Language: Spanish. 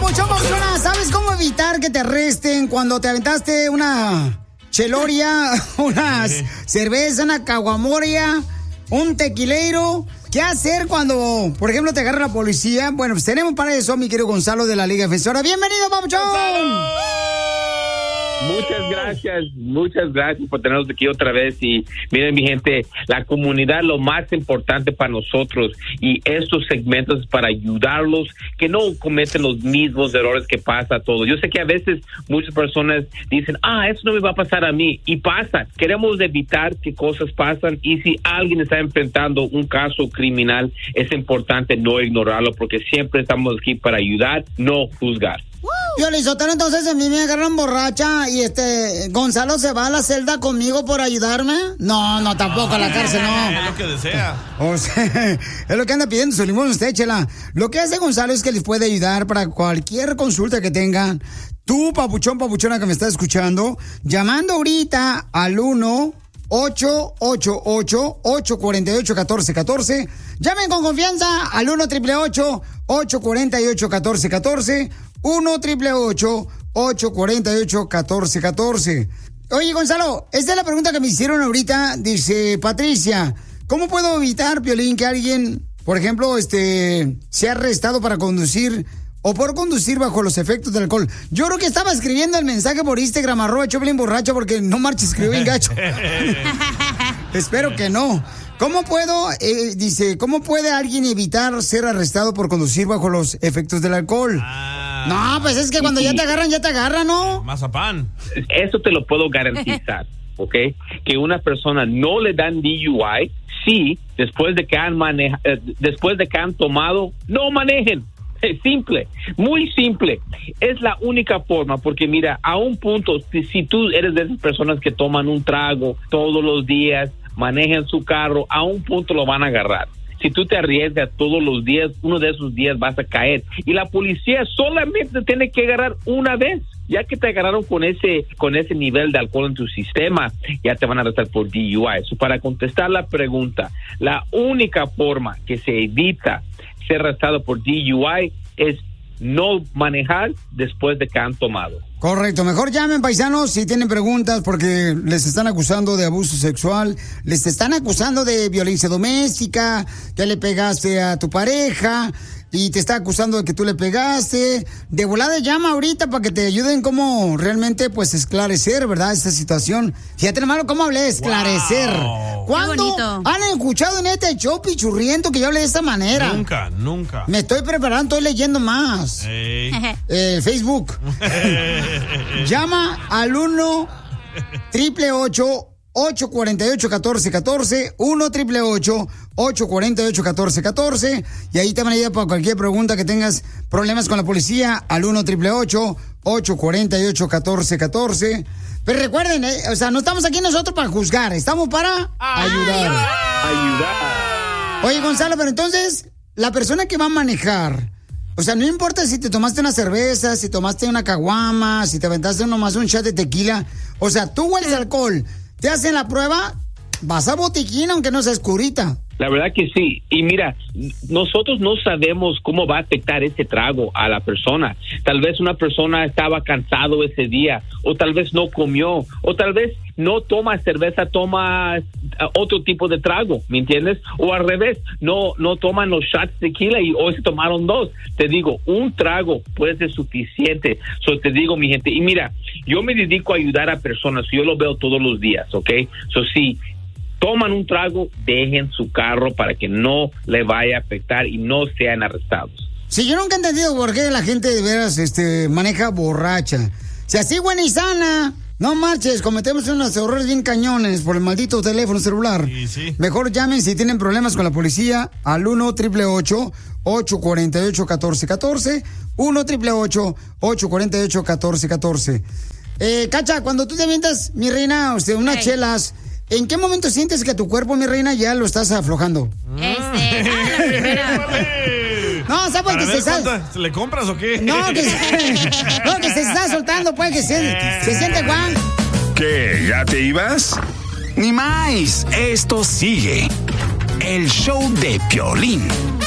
Papuchona, ¿sabes cómo evitar que te arresten cuando te aventaste una cheloria, una cerveza, una caguamoria, un tequileiro? ¿Qué hacer cuando, por ejemplo, te agarra la policía? Bueno, pues tenemos para eso a mi querido Gonzalo de la Liga Defensora. ¡Bienvenido, Papuchón! Muchas gracias por tenernos aquí otra vez. Y miren, mi gente, la comunidad lo más importante para nosotros, y estos segmentos para ayudarlos que no cometen los mismos errores que pasa a todos. Yo sé que a veces muchas personas dicen, eso no me va a pasar a mí, y pasa. Queremos evitar que cosas pasan, y si alguien está enfrentando un caso criminal, es importante no ignorarlo, porque siempre estamos aquí para ayudar, no juzgar. Yo le Sotelo, entonces a mí me agarran borracha y Gonzalo se va a la celda conmigo por ayudarme. No, tampoco a la cárcel, no. Es lo que desea. O sea, es lo que anda pidiendo su limón usted, chela. Lo que hace Gonzalo es que les puede ayudar para cualquier consulta que tengan. Tú, papuchona que me estás escuchando, llamando ahorita al 1-888-848-1414. Llamen con confianza al 1-888-848-1414. 1-888-848-1414. Oye, Gonzalo, esta es la pregunta que me hicieron ahorita. Dice Patricia, ¿cómo puedo evitar, Piolín, que alguien, por ejemplo, sea arrestado para conducir o por conducir bajo los efectos del alcohol? Yo creo que estaba escribiendo el mensaje por Instagram, @Choplin borracho, porque no marches, escribió bien gacho. Espero que no. ¿Cómo puedo, cómo puede alguien evitar ser arrestado por conducir bajo los efectos del alcohol? No, pues es que cuando ya te agarran, ¿no? Mazapán. Eso te lo puedo garantizar, ¿ok? Que una persona no le dan DUI si después de que han tomado, no manejen. Es simple, muy simple. Es la única forma, porque mira, a un punto, si tú eres de esas personas que toman un trago todos los días, manejan su carro, a un punto lo van a agarrar. Si tú te arriesgas todos los días, uno de esos días vas a caer. Y la policía solamente tiene que agarrar una vez. Ya que te agarraron con ese nivel de alcohol en tu sistema, ya te van a arrestar por DUI. Para contestar la pregunta, la única forma que se evita ser arrestado por DUI es no manejar después de que han tomado. Correcto, mejor llamen, paisanos, si tienen preguntas, porque les están acusando de abuso sexual, les están acusando de violencia doméstica, que le pegaste a tu pareja y te está acusando de que tú le pegaste. De volada llama ahorita para que te ayuden cómo realmente, pues, esclarecer, ¿verdad?, esta situación. Fíjate, hermano, cómo hablé, esclarecer. Wow. ¿Cuándo han escuchado en este show pichurriento que yo hable de esta manera? Nunca. Me estoy preparando, estoy leyendo más. Facebook. Llama al 1-888-848-1414, 1-888-848-1414, y ahí te van a ayudar para cualquier pregunta que tengas, problemas con la policía, al 1-888-848-1414. Pero recuerden, no estamos aquí nosotros para juzgar, estamos para ayudar. Oye, Gonzalo, pero entonces, la persona que va a manejar, no importa si te tomaste una cerveza, si tomaste una caguama, si te aventaste nomás un shot de tequila, tú hueles alcohol, te hacen la prueba, vas a botiquín aunque no sea oscurita. La verdad que sí. Y mira, nosotros no sabemos cómo va a afectar ese trago a la persona. Tal vez una persona estaba cansado ese día, o tal vez no comió, o tal vez no toma cerveza, toma otro tipo de trago, ¿me entiendes? O al revés, no toman los shots de tequila y hoy se tomaron 2. Te digo, un trago puede ser suficiente. Te digo, mi gente, y mira, yo me dedico a ayudar a personas, yo lo veo todos los días, ¿ok? Sí, toman un trago, dejen su carro para que no le vaya a afectar y no sean arrestados. Sí, yo nunca he entendido por qué la gente de veras maneja borracha. Si así buena y sana, no marches, cometemos unos errores bien cañones por el maldito teléfono celular. Sí. Mejor llamen si tienen problemas con la policía al 1-888-848-1414, 1-888-848-1414. Cacha, cuando tú te avientas, mi reina, unas chelas, ¿en qué momento sientes que tu cuerpo, mi reina, ya lo estás aflojando? No, ¿sabes que se está... ¿Le compras o qué? No, que se está soltando, pues, que se siente guau. ¿Qué? ¿Ya te ibas? Ni más, esto sigue. El show de Piolín.